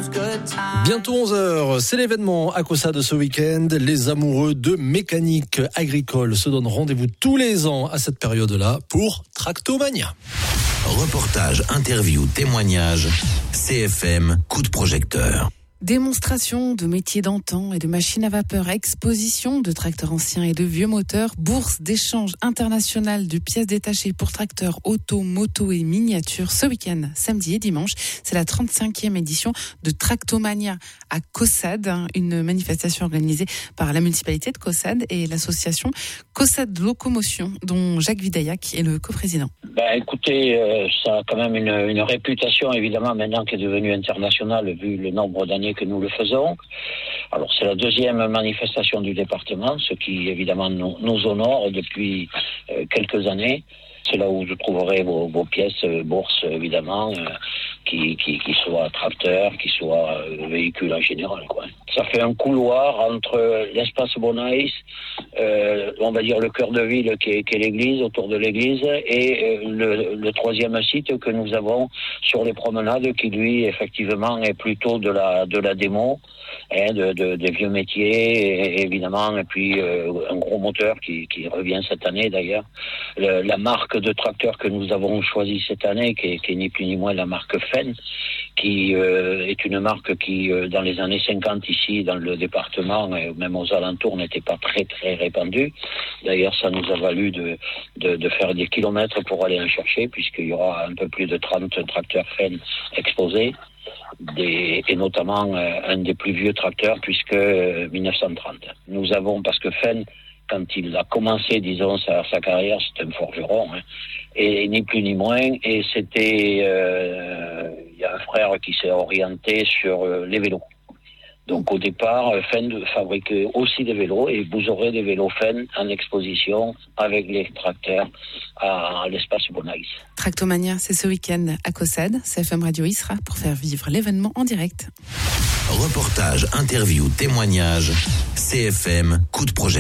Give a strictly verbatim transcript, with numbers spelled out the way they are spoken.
Bientôt onze heures, c'est l'événement à COSAD de ce week-end. Les amoureux de mécanique agricole se donnent rendez-vous tous les ans à cette période-là pour Tractomania. Reportage, interview, témoignage, C F M, coup de projecteur. Démonstration de métiers d'antan et de machines à vapeur, exposition de tracteurs anciens et de vieux moteurs, bourse d'échange international de pièces détachées pour tracteurs, auto, moto et miniatures. Ce week-end, samedi et dimanche, c'est la trente-cinquième édition de Tractomania à COSAD, une manifestation organisée par la municipalité de COSAD et l'association COSAD Locomotion, dont Jacques Vidaillac est le coprésident. Ben, écoutez, euh, ça a quand même une, une réputation, évidemment, maintenant qui est devenue internationale, vu le nombre d'années que nous le faisons. Alors, c'est la deuxième manifestation du département, ce qui, évidemment, nous, nous honore depuis euh, quelques années. C'est là où je trouverai vos, vos pièces, euh, bourses, évidemment, euh, qui, qui, qui soient tracteurs, qui soient euh, véhicules en général, quoi. Ça fait un couloir entre l'espace Bonaïs, euh, on va dire le cœur de ville qui est, qui est l'église, autour de l'église, et euh, le, le troisième site que nous avons sur les promenades, qui lui, effectivement, est plutôt de la, de la démo, hein, de, de, des vieux métiers, et, évidemment, et puis euh, un gros moteur qui, qui revient cette année, d'ailleurs. Le, la marque de tracteur que nous avons choisi cette année, qui est, qui est ni plus ni moins la marque Fenn, qui euh, est une marque qui, euh, dans les années cinquante, ici, dans le département, et même aux alentours, n'était pas très, très répandue. D'ailleurs, ça nous a valu de, de, de faire des kilomètres pour aller en chercher, puisqu'il y aura un peu plus de trente tracteurs Fenn exposés, des, et notamment euh, un des plus vieux tracteurs, puisque euh, dix-neuf cent trente. Nous avons, parce que Fenn, quand il a commencé, disons, sa, sa carrière, c'était un forgeron, hein, et ni plus ni moins, et c'était, euh, il y a un frère qui s'est orienté sur euh, les vélos. Donc au départ, Fenn fabriquait aussi des vélos, et vous aurez des vélos Fenn en exposition avec les tracteurs à, à l'espace Bonaïs. Tractomania, c'est ce week-end à COSAD. C F M Radio y sera pour faire vivre l'événement en direct. Reportage, interview, témoignage, C F M, coup de projecteur.